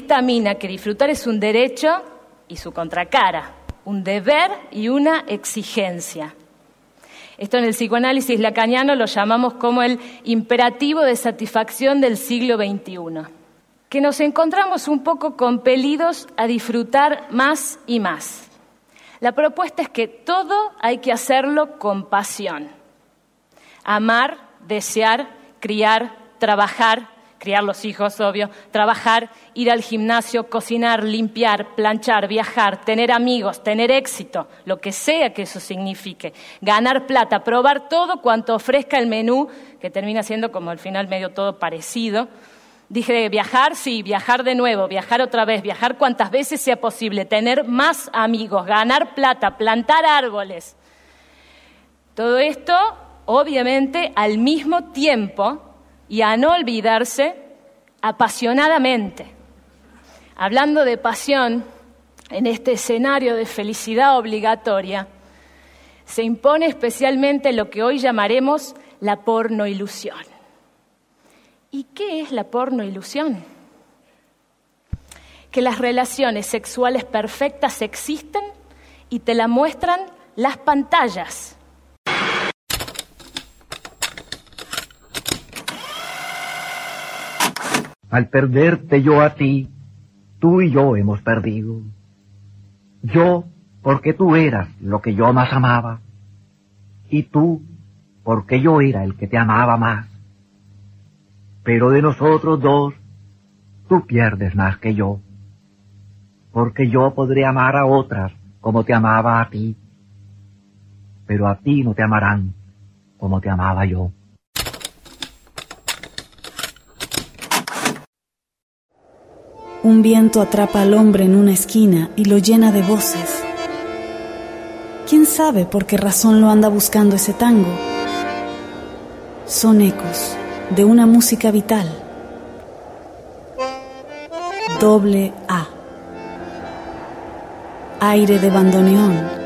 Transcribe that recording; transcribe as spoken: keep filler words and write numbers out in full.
dictamina que disfrutar es un derecho y su contracara, un deber y una exigencia. Esto en el psicoanálisis lacaniano lo llamamos como el imperativo de satisfacción del siglo veintiuno, que nos encontramos un poco compelidos a disfrutar más y más. La propuesta es que todo hay que hacerlo con pasión. Amar, desear, criar, trabajar, criar los hijos, obvio, trabajar, ir al gimnasio, cocinar, limpiar, planchar, viajar, tener amigos, tener éxito, lo que sea que eso signifique, ganar plata, probar todo cuanto ofrezca el menú, que termina siendo como al final medio todo parecido. Dije viajar, sí, viajar de nuevo, viajar otra vez, viajar cuantas veces sea posible, tener más amigos, ganar plata, plantar árboles. Todo esto, obviamente, al mismo tiempo, y a no olvidarse, apasionadamente. Hablando de pasión, en este escenario de felicidad obligatoria, se impone especialmente lo que hoy llamaremos la pornoilusión. ¿Y qué es la pornoilusión? Que las relaciones sexuales perfectas existen y te la muestran las pantallas. Al perderte yo a ti, tú y yo hemos perdido. Yo, porque tú eras lo que yo más amaba, y tú, porque yo era el que te amaba más. Pero de nosotros dos, tú pierdes más que yo, porque yo podré amar a otras como te amaba a ti, pero a ti no te amarán como te amaba yo. Un viento atrapa al hombre en una esquina y lo llena de voces. ¿Quién sabe por qué razón lo anda buscando ese tango? Son ecos de una música vital. Doble A. Aire de bandoneón.